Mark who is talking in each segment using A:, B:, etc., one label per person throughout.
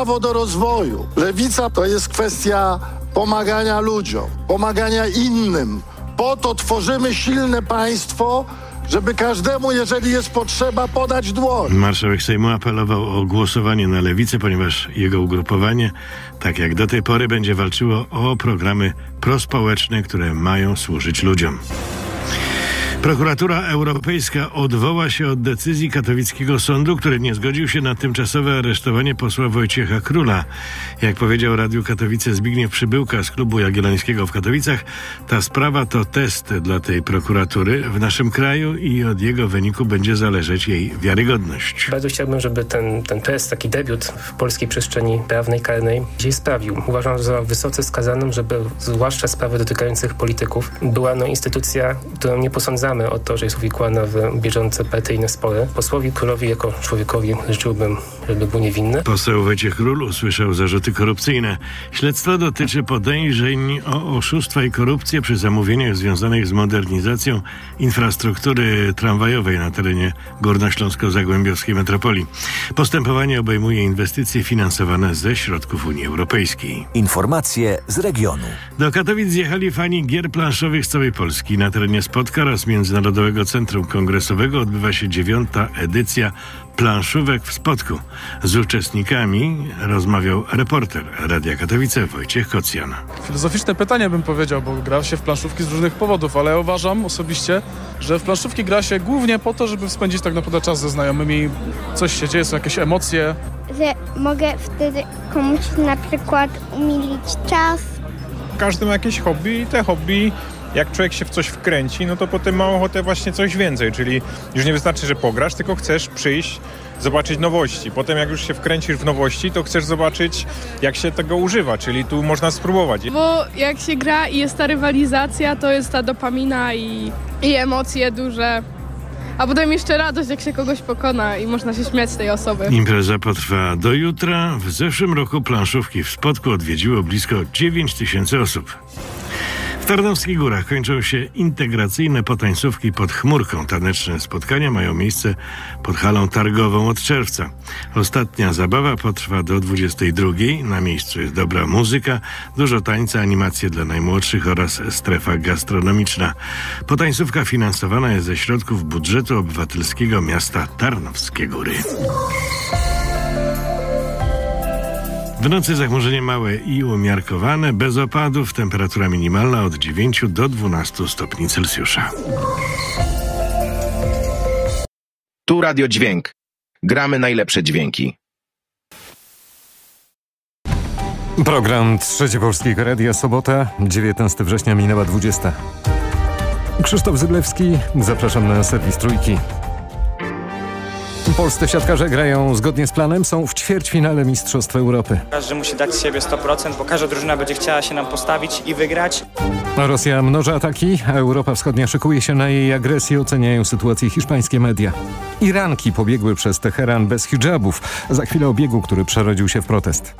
A: prawo do rozwoju. Lewica to jest kwestia pomagania ludziom, pomagania innym. Po to tworzymy silne państwo, żeby każdemu, jeżeli jest potrzeba, podać dłoń.
B: Marszałek Sejmu apelował o głosowanie na Lewicę, ponieważ jego ugrupowanie, tak jak do tej pory, będzie walczyło o programy prospołeczne, które mają służyć ludziom. Prokuratura Europejska odwoła się od decyzji katowickiego sądu, który nie zgodził się na tymczasowe aresztowanie posła Wojciecha Króla. Jak powiedział Radiu Katowice Zbigniew Przybyłka z klubu Jagiellońskiego w Katowicach, ta sprawa to test dla tej prokuratury w naszym kraju i od jego wyniku będzie zależeć jej wiarygodność.
C: Bardzo chciałbym, żeby ten test, taki debiut w polskiej przestrzeni prawnej, karnej się sprawił. Uważam za wysoce skazanym, żeby zwłaszcza sprawy dotykających polityków była instytucja, którą nie posądzamy o to, że jest uwikłana w bieżące partyjne spory. Posłowi Królowi jako człowiekowi życzyłbym, żeby był niewinny.
B: Poseł Wojciech Król usłyszał zarzuty korupcyjne. Śledztwo dotyczy podejrzeń o oszustwa i korupcję przy zamówieniach związanych z modernizacją infrastruktury tramwajowej na terenie górnośląsko-zagłębiowskiej metropolii. Postępowanie obejmuje inwestycje finansowane ze środków Unii Europejskiej.
D: Informacje z regionu.
B: Do Katowic zjechali fani gier planszowych z całej Polski. Na terenie Spodka oraz Międzynarodowego Centrum Kongresowego odbywa się 9. edycja planszówek w Spodku. Z uczestnikami rozmawiał reporter Radia Katowice Wojciech Kocjan.
E: Filozoficzne pytanie bym powiedział, bo gra się w planszówki z różnych powodów, ale uważam osobiście, że w planszówki gra się głównie po to, żeby spędzić tak naprawdę czas ze znajomymi. Coś się dzieje, są jakieś emocje.
F: Że mogę wtedy komuś na przykład umilić czas.
G: Każdy ma jakieś hobby i te hobby, jak człowiek się w coś wkręci, no to potem ma ochotę właśnie coś więcej, czyli już nie wystarczy, że pograsz, tylko chcesz przyjść, zobaczyć nowości. Potem jak już się wkręcisz w nowości, to chcesz zobaczyć, jak się tego używa, czyli tu można spróbować.
H: Bo jak się gra i jest ta rywalizacja, to jest ta dopamina i emocje duże. A potem jeszcze radość, jak się kogoś pokona i można się śmiać z tej osoby.
B: Impreza potrwa do jutra. W zeszłym roku planszówki w Spodku odwiedziło blisko 9000 osób. W Tarnowskich Górach kończą się integracyjne potańcówki pod chmurką. Taneczne spotkania mają miejsce pod halą targową od czerwca. Ostatnia zabawa potrwa do 22:00. Na miejscu jest dobra muzyka, dużo tańca, animacje dla najmłodszych oraz strefa gastronomiczna. Potańcówka finansowana jest ze środków budżetu obywatelskiego miasta Tarnowskie Góry. W nocy zachmurzenie małe i umiarkowane, bez opadów, temperatura minimalna od 9 do 12 stopni Celsjusza.
I: Tu Radio Dźwięk. Gramy najlepsze dźwięki.
J: Program Trzecie Polskiego Radia, sobota, 19 września, minęła 20. Krzysztof Zyblewski, zapraszam na serwis Trójki. Polscy siatkarze grają zgodnie z planem, są w ćwierćfinale Mistrzostw Europy.
K: Każdy musi dać z siebie 100%, bo każda drużyna będzie chciała się nam postawić i wygrać.
J: Rosja mnoży ataki, a Europa Wschodnia szykuje się na jej agresję, oceniają sytuację hiszpańskie media. Iranki pobiegły przez Teheran bez hidżabów. Za chwilę o biegu, który przerodził się w protest.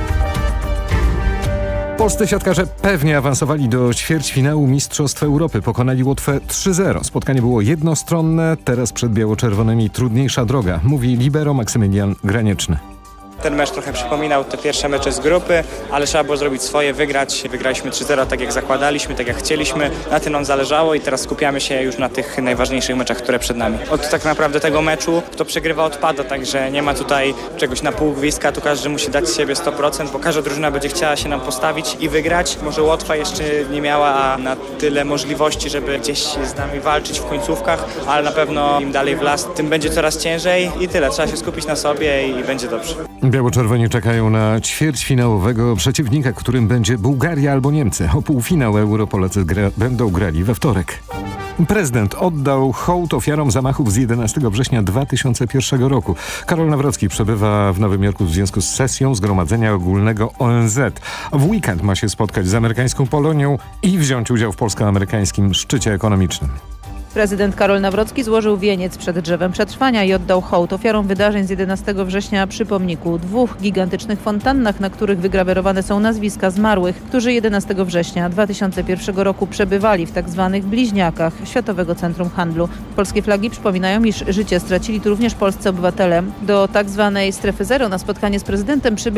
J: Polscy siatkarze pewnie awansowali do ćwierćfinału Mistrzostw Europy. Pokonali Łotwę 3-0. Spotkanie było jednostronne, teraz przed biało-czerwonymi trudniejsza droga, mówi libero Maksymilian Granieczny.
K: Ten mecz trochę przypominał te pierwsze mecze z grupy, ale trzeba było zrobić swoje, wygrać. Wygraliśmy 3-0 tak jak zakładaliśmy, tak jak chcieliśmy. Na tym nam zależało i teraz skupiamy się już na tych najważniejszych meczach, które przed nami. Od tak naprawdę tego meczu kto przegrywa odpada, także nie ma tutaj czegoś na pół gwizdka, tu każdy musi dać z siebie 100%, bo każda drużyna będzie chciała się nam postawić i wygrać. Może Łotwa jeszcze nie miała na tyle możliwości, żeby gdzieś z nami walczyć w końcówkach, ale na pewno im dalej w las, tym będzie coraz ciężej i tyle. Trzeba się skupić na sobie i będzie dobrze.
J: Biało-czerwoni czekają na ćwierćfinałowego przeciwnika, którym będzie Bułgaria albo Niemcy. O półfinał Euro Polacy będą grali we wtorek. Prezydent oddał hołd ofiarom zamachów z 11 września 2001 roku. Karol Nawrocki przebywa w Nowym Jorku w związku z sesją Zgromadzenia Ogólnego ONZ. W weekend ma się spotkać z amerykańską Polonią i wziąć udział w polsko-amerykańskim szczycie ekonomicznym.
L: Prezydent Karol Nawrocki złożył wieniec przed drzewem przetrwania i oddał hołd ofiarom wydarzeń z 11 września przy pomniku. 2 gigantycznych fontannach, na których wygrawerowane są nazwiska zmarłych, którzy 11 września 2001 roku przebywali w tzw. bliźniakach Światowego Centrum Handlu. Polskie flagi przypominają, iż życie stracili tu również polscy obywatele. Do tzw. strefy zero na spotkanie z prezydentem przybyli